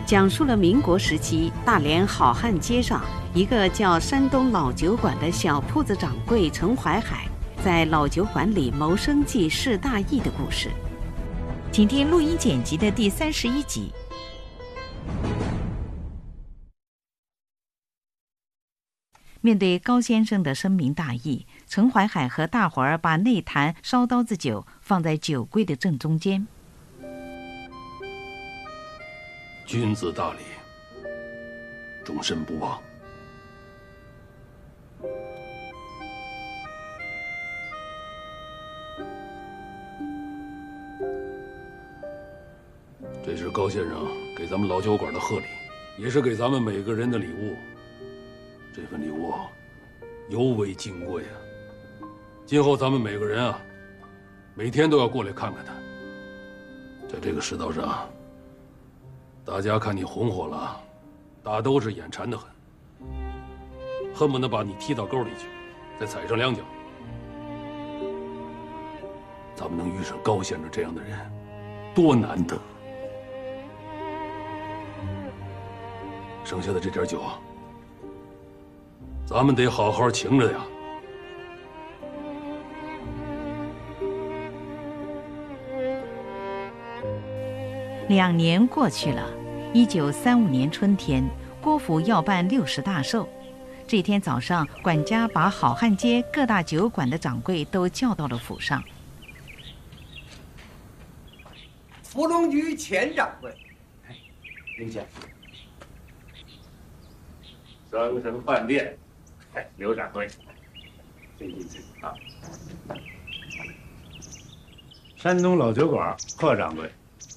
讲述了民国时期大连好汉街上一个叫山东老酒馆的小铺子掌柜陈怀海在老酒馆里谋生计事大义的故事。请听录音剪辑的第31集。面对高先生的深明大义，陈怀海和大伙儿把那坛烧刀子酒放在酒柜的正中间。 君子大礼，终身不忘。这是高先生给咱们老酒馆的贺礼，也是给咱们每个人的礼物。这份礼物尤为金贵啊！今后咱们每个人啊，每天都要过来看看他。在这个世道上，大家看你红火了，大都是眼馋得很，恨不得把你踢到沟里去，再踩上2脚。咱们能遇上高先生这样的人，多难得！剩下的这点酒，咱们得好好请着呀。 2年过去了，1935年春天，郭府要办60大寿。这天早上，管家把好汉街各大酒馆的掌柜都叫到了府上。 芙蓉居钱掌柜， 刘先生，生生饭店，刘掌柜，进啊。山东老酒馆贺掌柜。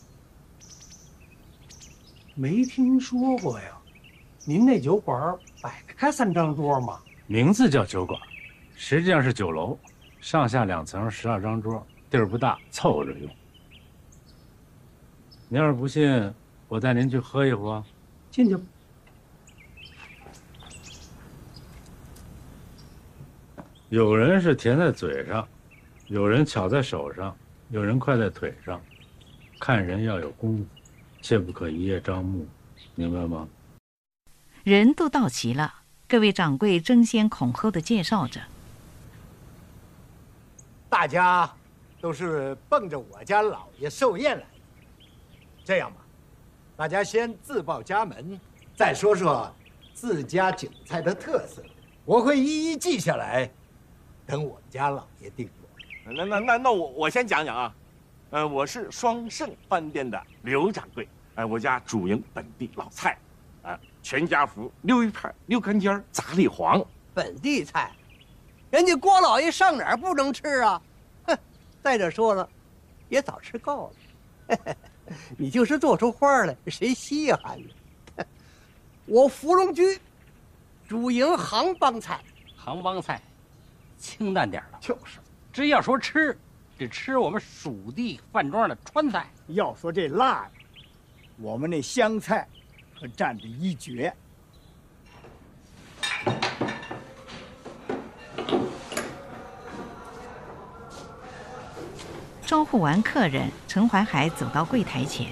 没听说过呀。您那酒馆摆得开3张桌吗？ 名字叫酒馆，实际上是酒楼，上下2层，12张桌，地儿不大，凑合着用。您要是不信，我带您去喝一壶啊。 进去吧。 有人是甜在嘴上，有人巧在手上，有人快在腿上，看人要有功夫，切不可一叶障目，明白吗？ 人都到齐了，各位掌柜争先恐后地介绍着。 大家都是奔着我家老爷寿宴来的。这样吧，大家先自报家门，再说说自家酒菜的特色，我会一一记下来，等我们家老爷定夺。 那我先讲讲啊，我是双盛饭店的刘掌柜，我家主营本地老菜，全家福、溜鱼片、溜干尖、炸里黄。 本地菜，人家郭老爷上哪儿不能吃啊？哼！再者说了，也早吃够了。你就是做出花来，谁稀罕呢？我芙蓉居主营杭帮菜， 杭帮菜清淡点了， 就是。 真要说吃，得吃我们蜀地饭庄的川菜。 要说这辣呀，我们那湘菜可占着一绝。 招呼完客人，陈怀海走到柜台前。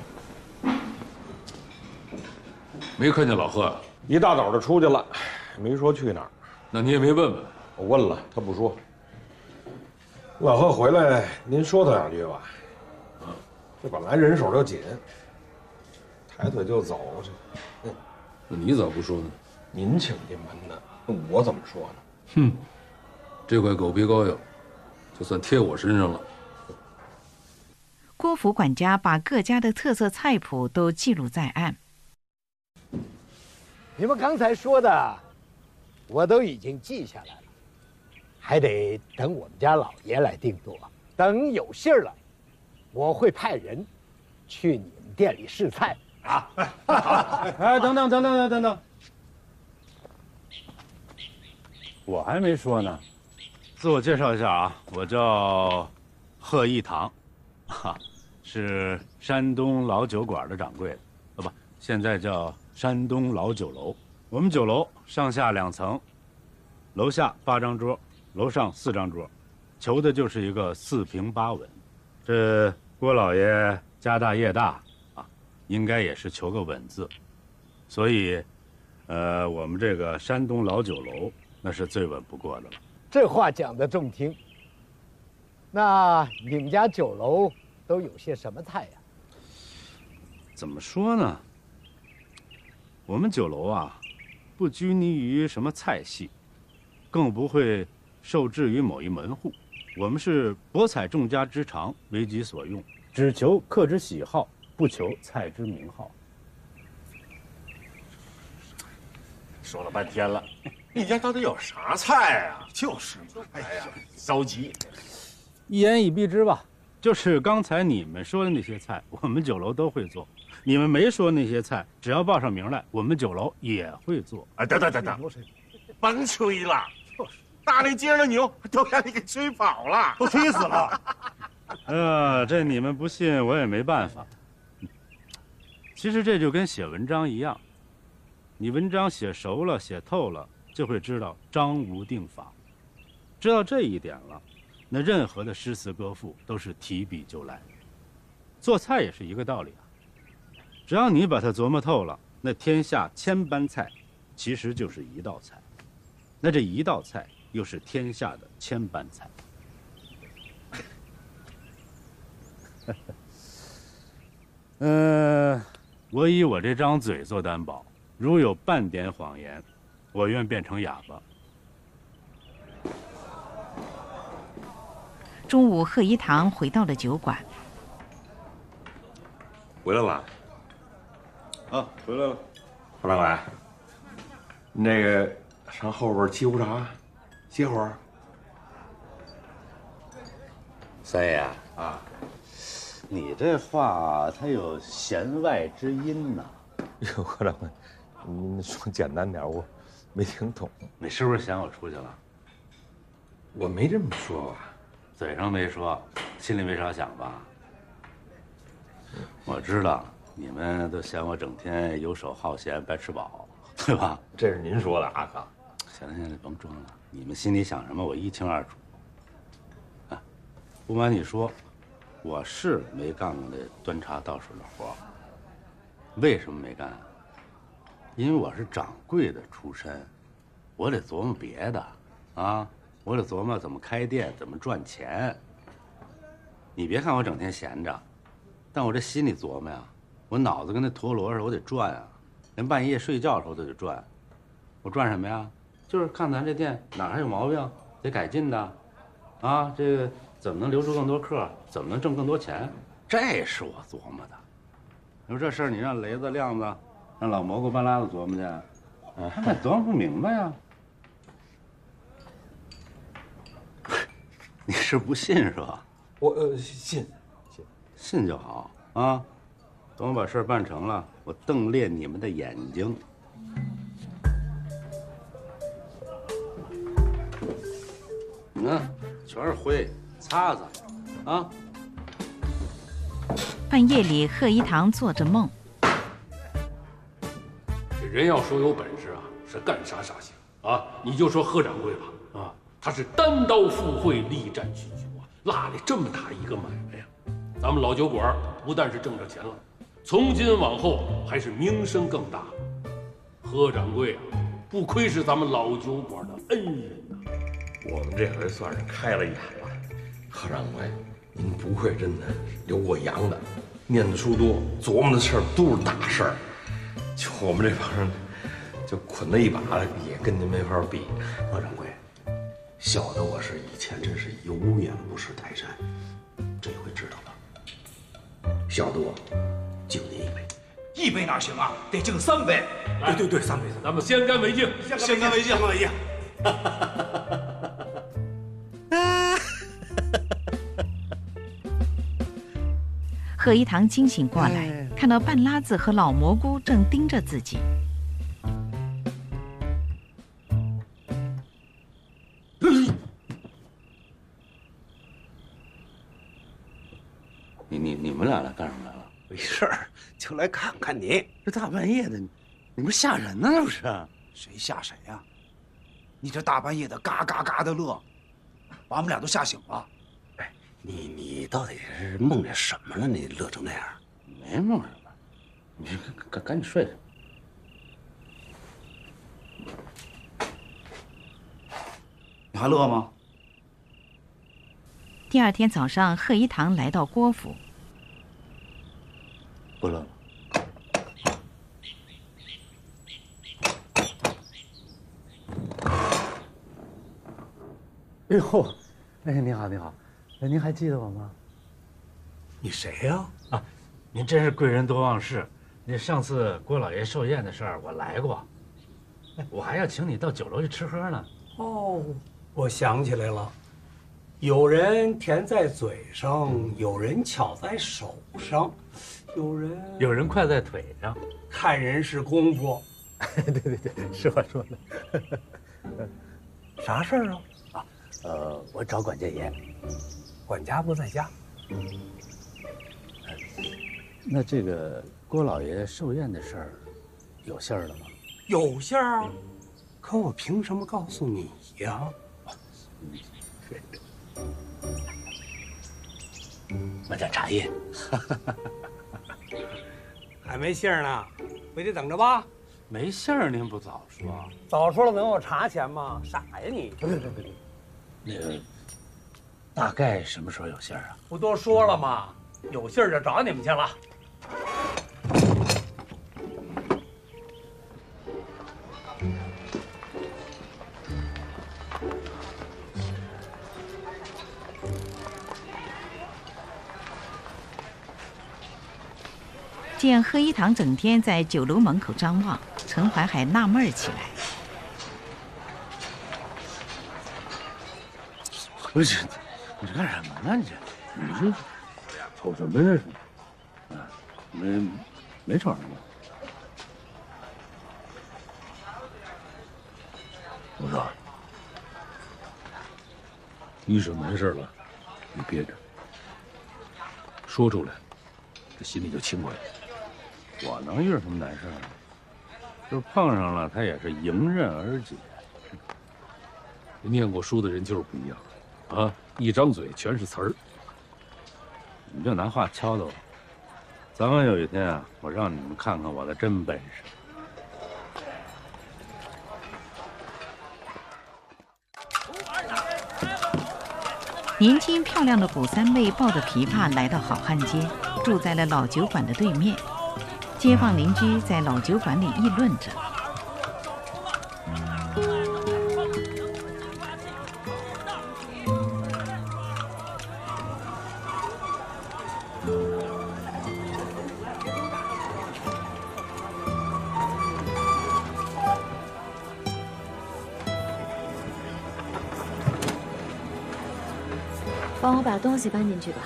没看见老贺啊？ 一大早就出去了，没说去哪儿。 那你也没问问？ 我问了，他不说。老贺回来，您说他2句吧。这本来人手就紧，抬腿就走， 那你咋不说呢？ 您请进门的，那我怎么说呢？ 哼，这块狗皮膏药，就算贴我身上了。 郭府管家把各家的特色菜谱都记录在案。 你们刚才说的，我都已经记下来了，还得等我们家老爷来定夺。等有信儿了，我会派人去你们店里试菜啊！ 哎，等等，我还没说呢，自我介绍一下啊，我叫贺一堂，是山东老酒馆的掌柜的，不，现在叫山东老酒楼。我们酒楼上下2层，楼下8张桌，楼上4张桌，求的就是一个4平8稳。这郭老爷家大业大啊， 应该也是求个稳字，所以，我们这个山东老酒楼那是最稳不过的了。 这话讲得中听。那你们家酒楼都有些什么菜呀？ 怎么说呢？我们酒楼啊，不拘泥于什么菜系，更不会受制于某一门户。我们是博采众家之长，为己所用，只求客之喜好，不求菜之名号。 说了半天了，你家到底有啥菜啊？ 就是嘛， 哎呀，着急。 一言以蔽之吧，就是刚才你们说的那些菜，我们酒楼都会做。你们没说那些菜，只要报上名来，我们酒楼也会做。 啊，等，甭吹了，大内街上的牛都让你给吹跑了， 都吹死了。 这你们不信，我也没办法。其实这就跟写文章一样，你文章写熟了、写透了，就会知道章无定法。知道这一点了，那任何的诗词歌赋都是提笔就来。做菜也是一个道理啊。只要你把它琢磨透了，那天下千般菜，其实就是一道菜。那这一道菜又是天下的千般菜。我以我这张嘴做担保，如有半点谎言，我愿变成哑巴。 中午，贺一堂回到了酒馆。 回来了。 啊，回来了。 何掌柜，你那个上后边沏壶茶，歇会儿。 三爷啊，你这话它有弦外之音呐。 哟，何掌柜，您说简单点，我没听懂。 你是不是嫌我出去了？ 我没这么说吧？ 嘴上没说，心里没少想吧？我知道你们都嫌我整天游手好闲、白吃饱，对吧？ 这是您说的，阿康。 行了，甭装了，你们心里想什么我一清二楚。啊，不瞒你说，我是没干过那端茶倒水的活。为什么没干？因为我是掌柜的出身，我得琢磨别的啊。我得琢磨怎么开店，怎么赚钱。你别看我整天闲着，但我这心里琢磨呀，我脑子跟那陀螺似的，我得转啊，连半夜睡觉的时候都得转。我转什么呀？就是看咱这店哪还有毛病，得改进的，啊，这个怎么能留住更多客，怎么能挣更多钱，这是我琢磨的。你说这事儿，你让雷子、亮子，让老蘑菇、半拉子琢磨去，他们琢磨不明白呀。你是不信是吧？ 我信就好啊。等我把事儿办成了，我瞪裂你们的眼睛。你看，全是灰，擦擦啊。 半夜里，贺一堂做着梦。 这人要说有本事啊，是干啥啥行啊！你就说贺掌柜吧，啊，他是单刀赴会，力战群雄啊，落了这么大一个买卖呀。咱们老酒馆不但是挣着钱了，从今往后还是名声更大。贺掌柜啊，不愧是咱们老酒馆的恩人呐。 我们这回算是开了眼了。贺掌柜，您不愧真的留过洋的，念的书多，琢磨的事儿都是大事儿。就我们这帮人，就捆在一把的，也跟您没法比。 贺掌柜，小的我是以前真是有眼不识泰山，这回知道了。小的我敬您一杯。 一杯哪行啊？得敬3杯。 对，3杯。 咱们先干为敬， 先干为敬，为敬。 贺一堂惊醒过来，看到半拉子和老蘑菇正盯着自己。 你们俩来干什么来了？ 没事儿，就来看看你。 这大半夜的，你们吓人呢？这不是？ 谁吓谁呀？你这大半夜的嘎嘎嘎的乐，把我们俩都吓醒了。 哎，你到底是梦见什么了？你乐成那样？ 没梦什么， 你赶紧睡去。 你还乐吗？ 第二天早上，贺一堂来到郭府。 不乐了。哎呦，哎，你好，你好，哎，您还记得我吗？ 你谁呀？ 啊，您真是贵人多忘事。那上次郭老爷寿宴的事儿，我来过，我还要请你到酒楼去吃喝呢。 哦，我想起来了，有人甜在嘴上，有人巧在手上，有人快在腿上， 看人是功夫。 对对对，是我说的。 啥事儿啊？ 我找管家爷， 管家不在家。 那这个郭老爷寿宴的事儿，有信儿了吗？ 有信儿啊，可我凭什么告诉你呀？ 买点茶叶。 还没信儿呢，非得等着吧？ 没信儿您不早说？ 早说了能有茶钱吗？傻呀你！ 别，那个大概什么时候有信儿啊？ 不多说了吗？有信儿就找你们去了。 见贺一堂整天在酒楼门口张望，陈怀海纳闷起来。 不是，你干什么呢？你这瞅什么呀？啊，没瞅什么。 我说，遇上难事了，你憋着，说出来，这心里就轻快了。 我能遇上什么难事呢？就碰上了，他也是迎刃而解。 念过书的人就是不一样，啊，一张嘴全是词儿。 你就拿话敲打我，早晚有一天啊，我让你们看看我的真本事。 年轻漂亮的古三妹抱着琵琶来到好汉街，住在了老酒馆的对面。街坊邻居在老酒馆里议论着。 帮我把东西搬进去吧。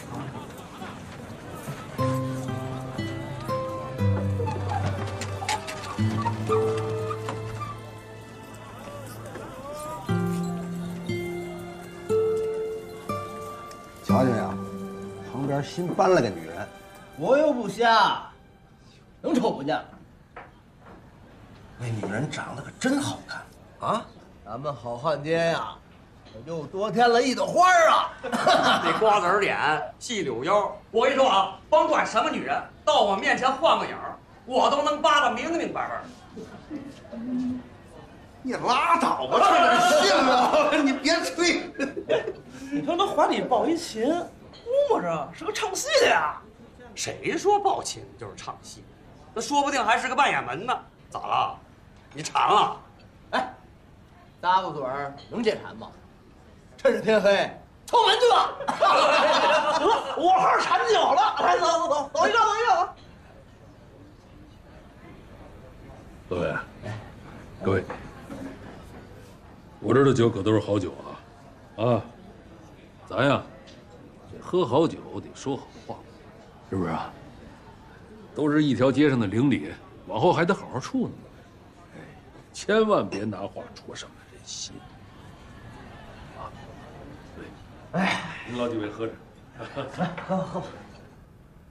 瞧瞧呀，旁边新搬了个女人， 我又不瞎，能瞅不见？ 那女人长得可真好看啊！ 咱们好汉街呀，又多添了一朵花啊！ 那瓜子脸，细柳腰，我跟你说啊，甭管什么女人，到我面前晃个眼儿，我都能扒得明明白白。 你拉倒吧，这哪信啊！你别吹。 你看他怀里抱一琴，摸着是个唱戏的呀。 谁说抱琴就是唱戏？那说不定还是个扮演门呢。咋了？你馋了？ 哎，搭个嘴儿能解馋吗？趁着天黑，敲门去吧。我号馋酒了，来走一个。 各位，我这儿的酒可都是好酒啊，咱呀，这喝好酒得说好话，是不是啊？都是一条街上的邻里，往后还得好好处呢。哎，千万别拿话戳伤了人心。啊，对，哎，您老几位喝着。 喝吧。